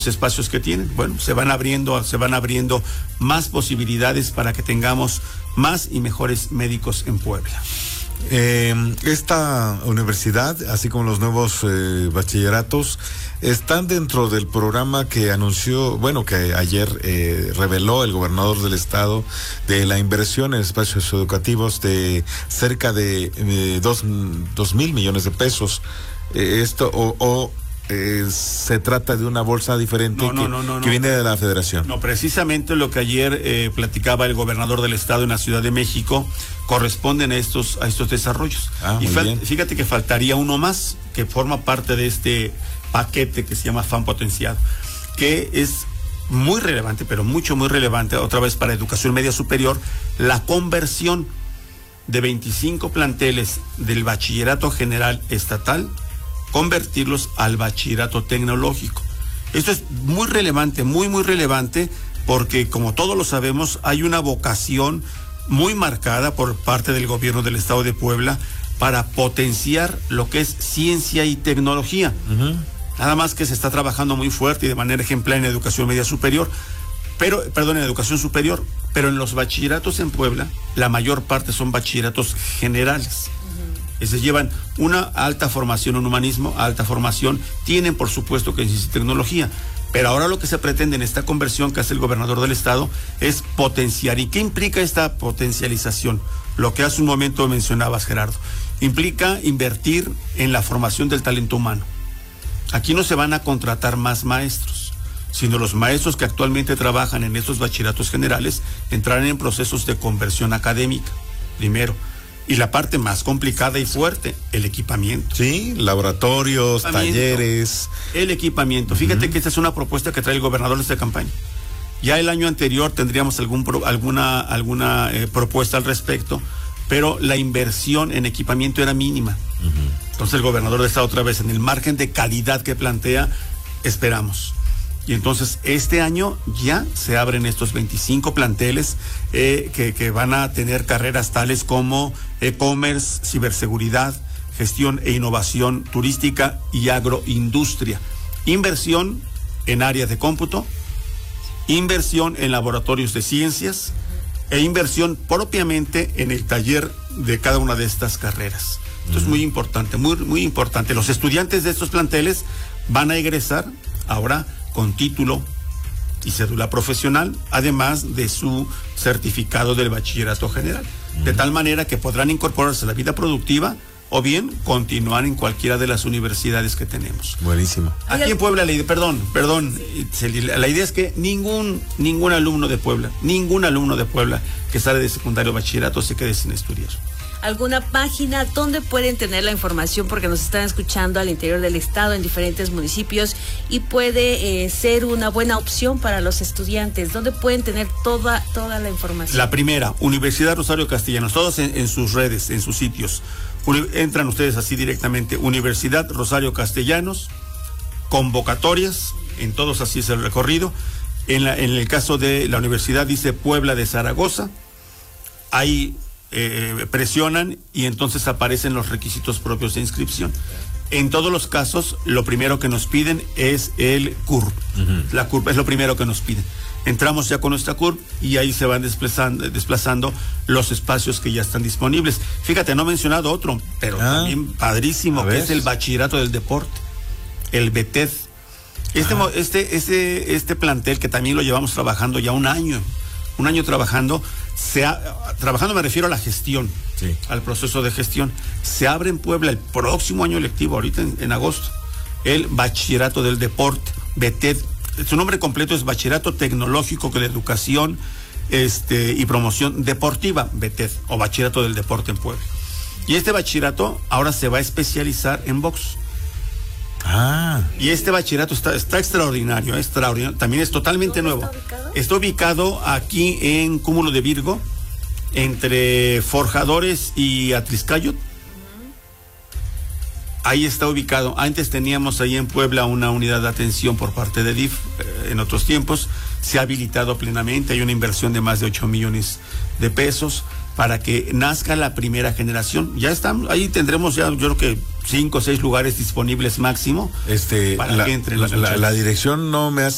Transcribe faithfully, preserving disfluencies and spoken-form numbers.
espacios que tienen, bueno, se van abriendo, se van abriendo más posibilidades para que tengamos más y mejores médicos en Puebla. Eh, esta universidad, así como los nuevos eh, bachilleratos, están dentro del programa que anunció, bueno, que ayer eh, reveló el gobernador del estado, de la inversión en espacios educativos de cerca de eh, dos, dos mil millones de pesos. Eh, esto o, o Eh, se trata de una bolsa diferente no, no, que, no, no, que no. viene de la federación. No, precisamente lo que ayer eh, platicaba el gobernador del estado en la Ciudad de México corresponden a estos, a estos desarrollos. Ah, y muy fal- bien. Fíjate que faltaría uno más que forma parte de este paquete que se llama FAM Potenciado, que es muy relevante, pero mucho, muy relevante, otra vez para educación media superior, la conversión de veinticinco planteles del bachillerato general estatal, convertirlos al bachillerato tecnológico. Esto es muy relevante, muy, muy relevante, porque como todos lo sabemos, hay una vocación muy marcada por parte del gobierno del estado de Puebla para potenciar lo que es ciencia y tecnología. Uh-huh. Nada más que se está trabajando muy fuerte y de manera ejemplar en educación media superior, pero, perdón, en educación superior, pero en los bachilleratos en Puebla, la mayor parte son bachilleratos generales. Se llevan una alta formación en humanismo, alta formación, tienen por supuesto que ciencia y tecnología, pero ahora lo que se pretende en esta conversión que hace el gobernador del estado es potenciar. ¿Y qué implica esta potencialización? Lo que hace un momento mencionabas, Gerardo, implica invertir en la formación del talento humano. Aquí no se van a contratar más maestros, sino los maestros que actualmente trabajan en estos bachilleratos generales entrarán en procesos de conversión académica, primero. Y la parte más complicada y fuerte, el equipamiento. Sí, laboratorios, equipamiento, talleres. El equipamiento. Fíjate uh-huh. que esta es una propuesta que trae el gobernador de esta campaña. Ya el año anterior tendríamos algún pro, alguna, alguna eh, propuesta al respecto, pero la inversión en equipamiento era mínima. Uh-huh. Entonces el gobernador está otra vez en el margen de calidad que plantea, esperamos. Y entonces este año ya se abren estos veinticinco planteles eh, que, que van a tener carreras tales como e-commerce, ciberseguridad, gestión e innovación turística y agroindustria. Inversión en áreas de cómputo, inversión en laboratorios de ciencias e inversión propiamente en el taller de cada una de estas carreras. Esto uh-huh. es muy importante, muy, muy importante. Los estudiantes de estos planteles van a egresar ahora con título y cédula profesional, además de su certificado del bachillerato general, uh-huh. de tal manera que podrán incorporarse a la vida productiva o bien continuar en cualquiera de las universidades que tenemos. Buenísimo. Aquí en Puebla, la idea, perdón, perdón, la idea es que ningún, ningún alumno de Puebla, ningún alumno de Puebla que sale de secundario o bachillerato se quede sin estudiar. ¿Alguna página donde pueden tener la información? Porque nos están escuchando al interior del estado, en diferentes municipios, y puede eh, ser una buena opción para los estudiantes. ¿Dónde pueden tener toda, toda la información? La primera, Universidad Rosario Castellanos, todos en, en sus redes, en sus sitios. Uni- entran ustedes así directamente, Universidad Rosario Castellanos, convocatorias, en todos así es el recorrido. En, la, en el caso de la universidad dice Puebla de Zaragoza, hay... Eh, presionan y entonces aparecen los requisitos propios de inscripción. En todos los casos, lo primero que nos piden es el C U R P. Uh-huh. La C U R P es lo primero que nos piden. Entramos ya con nuestra C U R P y ahí se van desplazando, desplazando los espacios que ya están disponibles. Fíjate, no he mencionado otro, pero ah, también padrísimo, que es el bachillerato del deporte, el B T E D. Este, ah. este, este, este plantel que también lo llevamos trabajando ya un año, un año trabajando, se ha, trabajando me refiero a la gestión, sí. al proceso de gestión. Se abre en Puebla el próximo año lectivo, ahorita en, en agosto, el bachillerato del deporte, B T E D. Su nombre completo es Bachillerato Tecnológico de Educación este, y Promoción Deportiva, B T E D, o Bachillerato del Deporte en Puebla. Y este bachillerato ahora se va a especializar en box. Ah. Y este bachillerato está, está extraordinario, extraordinario, también es totalmente nuevo. ¿Está ubicado? Está ubicado aquí en Cúmulo de Virgo, entre Forjadores y Atliscayot. Uh-huh. Ahí está ubicado. Antes teníamos ahí en Puebla una unidad de atención por parte de D I F, eh, en otros tiempos. Se ha habilitado plenamente, hay una inversión de más de ocho millones de pesos para que nazca la primera generación. Ya estamos, ahí tendremos ya, yo creo que cinco o seis lugares disponibles máximo este, para la, que entren la, los la, la dirección no me hace